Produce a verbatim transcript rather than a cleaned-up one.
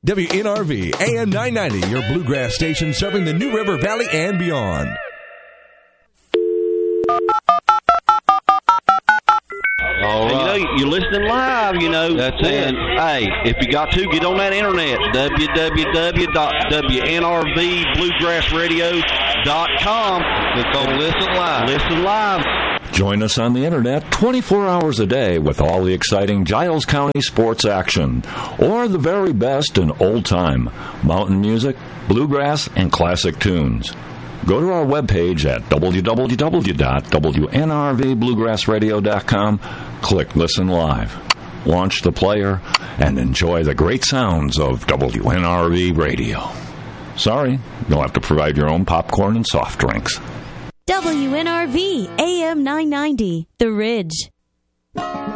W N R V, A M nine ninety, your bluegrass station serving the New River Valley and beyond. All right. And, you know, you're listening live, you know. That's and, it. Hey, if you got to, get on that internet, w w w dot w n r v bluegrass radio dot com. Click on Listen Live. Listen live. Join us on the internet twenty-four hours a day with all the exciting Giles County sports action, or the very best in old-time mountain music, bluegrass, and classic tunes. Go to our webpage at w w w dot w n r v bluegrass radio dot com, click Listen Live, launch the player, and enjoy the great sounds of W N R V Radio. Sorry, you'll have to provide your own popcorn and soft drinks. W N R V, A M nine ninety, The Ridge.